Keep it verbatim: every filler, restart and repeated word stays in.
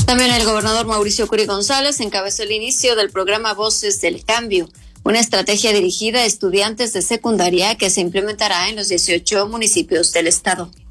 También el gobernador Mauricio Curi González encabezó el inicio del programa Voces del Cambio, una estrategia dirigida a estudiantes de secundaria que se implementará en los dieciocho municipios del estado.